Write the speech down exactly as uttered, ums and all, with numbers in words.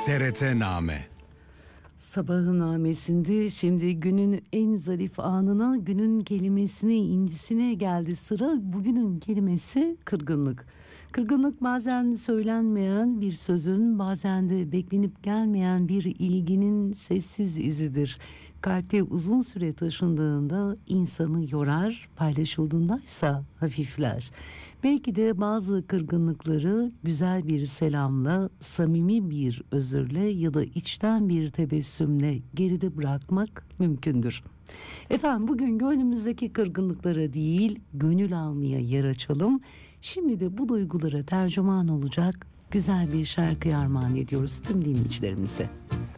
T R T Name. Sabahın namesinde şimdi günün en zarif anına, günün kelimesine, incisine geldi sıra. Bugünün kelimesi kırgınlık. Kırgınlık bazen söylenmeyen bir sözün, bazen de beklenip gelmeyen bir ilginin sessiz izidir. Kalpte uzun süre taşındığında insanı yorar, paylaşıldığındaysa hafifler. Belki de bazı kırgınlıkları güzel bir selamla, samimi bir özürle ya da içten bir tebessümle geride bırakmak mümkündür. Efendim, bugün gönlümüzdeki kırgınlıklara değil, gönül almaya yer açalım. Şimdi de bu duygulara tercüman olacak güzel bir şarkı armağan ediyoruz tüm dinleyicilerimize.